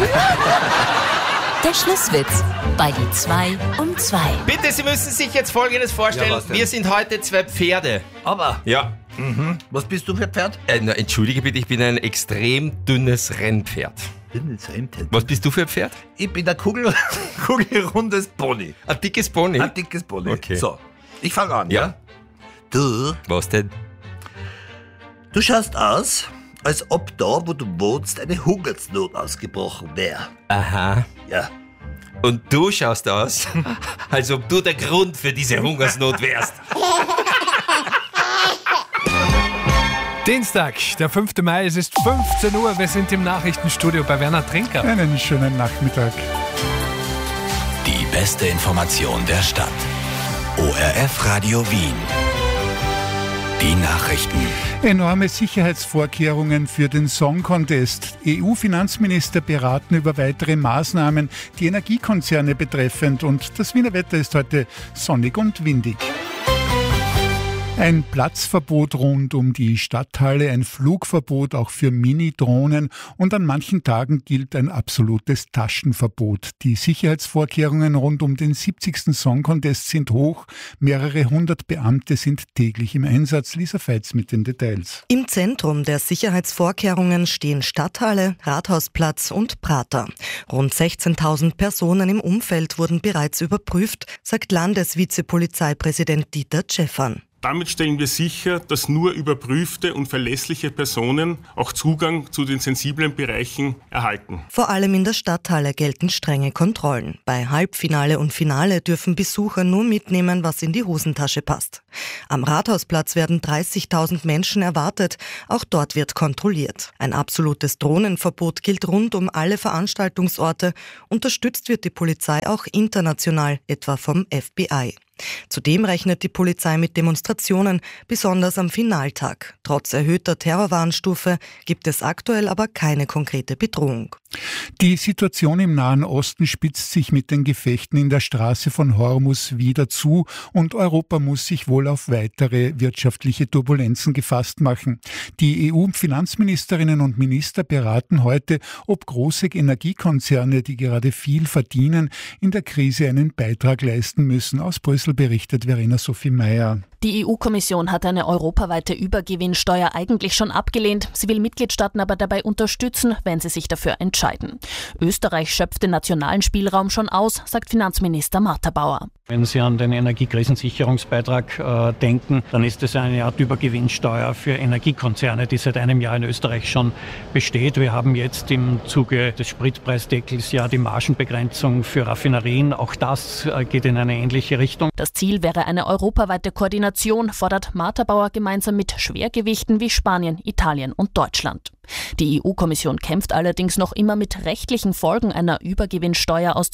Der Schlusswitz bei die 2 um 2. Bitte, Sie müssen sich jetzt Folgendes vorstellen. Ja, was denn? Wir sind heute 2 Pferde. Aber, Ja. was bist du für ein Pferd? Entschuldige bitte, ich bin ein extrem dünnes Rennpferd. Was bist du für ein Pferd? Ich bin ein kugelrundes Pony. Ein dickes Pony? Ein dickes Pony. Okay. So, ich fange an, Ja. ja? Du Was denn? schaust aus, als ob da, wo du wohnst, eine Hungersnot ausgebrochen wäre. Aha. Ja. Und du schaust aus, als ob du der Grund für diese Hungersnot wärst. Dienstag, der 5. Mai, es ist 15 Uhr, wir sind im Nachrichtenstudio bei Werner Trinker. Einen schönen Nachmittag. Die beste Information der Stadt. ORF Radio Wien. Die Nachrichten. Enorme Sicherheitsvorkehrungen für den Song Contest. EU-Finanzminister beraten über weitere Maßnahmen, die Energiekonzerne betreffend. Und das Wiener Wetter ist heute sonnig und windig. Ein Platzverbot rund um die Stadthalle, ein Flugverbot auch für Mini-Drohnen und an manchen Tagen gilt ein absolutes Taschenverbot. Die Sicherheitsvorkehrungen rund um den 70. Song Contest sind hoch. Mehrere hundert Beamte sind täglich im Einsatz. Lisa Veitz mit den Details. Im Zentrum der Sicherheitsvorkehrungen stehen Stadthalle, Rathausplatz und Prater. Rund 16.000 Personen im Umfeld wurden bereits überprüft, sagt Landesvizepolizeipräsident Dieter Tscheffan. Damit stellen wir sicher, dass nur überprüfte und verlässliche Personen auch Zugang zu den sensiblen Bereichen erhalten. Vor allem in der Stadthalle gelten strenge Kontrollen. Bei Halbfinale und Finale dürfen Besucher nur mitnehmen, was in die Hosentasche passt. Am Rathausplatz werden 30.000 Menschen erwartet. Auch dort wird kontrolliert. Ein absolutes Drohnenverbot gilt rund um alle Veranstaltungsorte. Unterstützt wird die Polizei auch international, etwa vom FBI. Zudem rechnet die Polizei mit Demonstrationen, besonders am Finaltag. Trotz erhöhter Terrorwarnstufe gibt es aktuell aber keine konkrete Bedrohung. Die Situation im Nahen Osten spitzt sich mit den Gefechten in der Straße von Hormuz wieder zu und Europa muss sich wohl auf weitere wirtschaftliche Turbulenzen gefasst machen. Die EU-Finanzministerinnen und Minister beraten heute, ob große Energiekonzerne, die gerade viel verdienen, in der Krise einen Beitrag leisten müssen. Aus Brüssel berichtet Verena Sophie Meyer. Die EU-Kommission hat eine europaweite Übergewinnsteuer eigentlich schon abgelehnt. Sie will Mitgliedstaaten aber dabei unterstützen, wenn sie sich dafür entscheiden. Österreich schöpft den nationalen Spielraum schon aus, sagt Finanzminister Martha Bauer. Wenn Sie an den Energiekrisensicherungsbeitrag denken, dann ist es eine Art Übergewinnsteuer für Energiekonzerne, die seit einem Jahr in Österreich schon besteht. Wir haben jetzt im Zuge des Spritpreisdeckels ja die Margenbegrenzung für Raffinerien. Auch das geht in eine ähnliche Richtung. Das Ziel wäre eine europaweite Koordination, fordert Martha Bauer gemeinsam mit Schwergewichten wie Spanien, Italien und Deutschland. Die EU-Kommission kämpft allerdings noch immer mit rechtlichen Folgen einer Übergewinnsteuer aus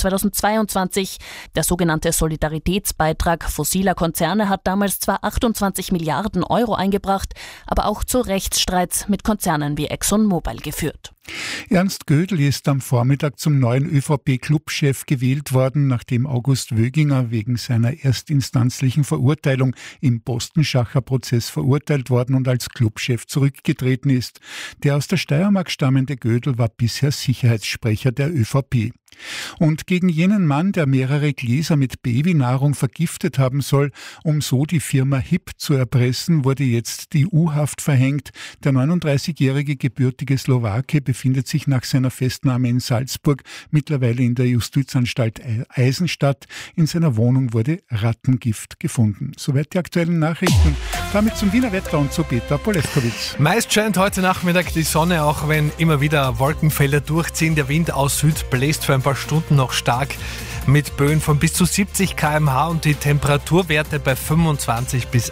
2022. Der sogenannte Solidaritätsbeitrag fossiler Konzerne hat damals zwar 28 Milliarden Euro eingebracht, aber auch zu Rechtsstreits mit Konzernen wie ExxonMobil geführt. Ernst Gödel ist am Vormittag zum neuen ÖVP-Clubchef gewählt worden, nachdem August Wöginger wegen seiner erstinstanzlichen Verurteilung im Postenschacher-Prozess verurteilt worden und als Clubchef zurückgetreten ist. Der aus der Steiermark stammende Gödel war bisher Sicherheitssprecher der ÖVP. Und gegen jenen Mann, der mehrere Gläser mit Babynahrung vergiftet haben soll, um so die Firma HIP zu erpressen, wurde jetzt die U-Haft verhängt. Der 39-jährige gebürtige Slowake befindet sich nach seiner Festnahme in Salzburg mittlerweile in der Justizanstalt Eisenstadt. In seiner Wohnung wurde Rattengift gefunden. Soweit die aktuellen Nachrichten. Damit zum Wiener Wetter und zu Peter Polewkowitz. Meist scheint heute Nachmittag die Sonne, auch wenn immer wieder Wolkenfelder durchziehen. Der Wind aus Süd bläst für ein paar Stunden noch stark mit Böen von bis zu 70 km/h und die Temperaturwerte bei 25 bis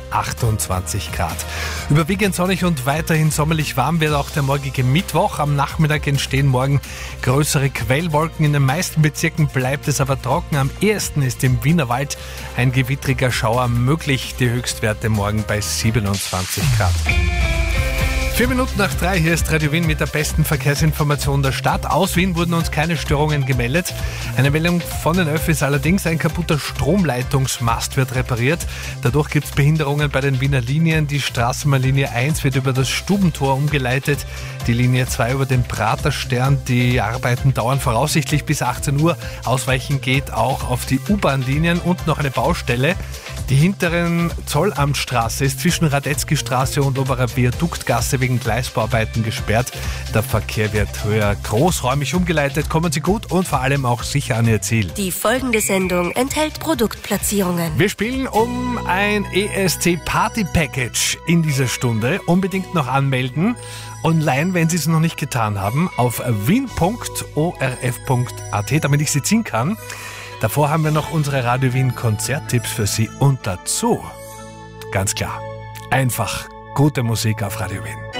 28 Grad. Überwiegend sonnig und weiterhin sommerlich warm wird auch der morgige Mittwoch. Am Nachmittag entstehen morgen größere Quellwolken. In den meisten Bezirken bleibt es aber trocken. Am ehesten ist im Wienerwald ein gewittriger Schauer möglich. Die Höchstwerte morgen bei 27 Grad. 4 Minuten nach 3, hier ist Radio Wien mit der besten Verkehrsinformation der Stadt. Aus Wien wurden uns keine Störungen gemeldet. Eine Meldung von den Öffis allerdings, ein kaputter Stromleitungsmast wird repariert. Dadurch gibt es Behinderungen bei den Wiener Linien. Die Straßenbahnlinie 1 wird über das Stubentor umgeleitet, die Linie 2 über den Praterstern. Die Arbeiten dauern voraussichtlich bis 18 Uhr. Ausweichen geht auch auf die U-Bahn-Linien und noch eine Baustelle. Die hinteren Zollamtstraße ist zwischen Radetzky-Straße und Oberer Viaduktgasse wegen Gleisbauarbeiten gesperrt. Der Verkehr wird höher großräumig umgeleitet. Kommen Sie gut und vor allem auch sicher an Ihr Ziel. Die folgende Sendung enthält Produktplatzierungen. Wir spielen um ein ESC Party Package in dieser Stunde. Unbedingt noch anmelden. Online, wenn Sie es noch nicht getan haben, auf wien.orf.at, damit ich Sie ziehen kann. Davor haben wir noch unsere Radio Wien Konzerttipps für Sie und dazu, ganz klar, einfach gute Musik auf Radio Wien.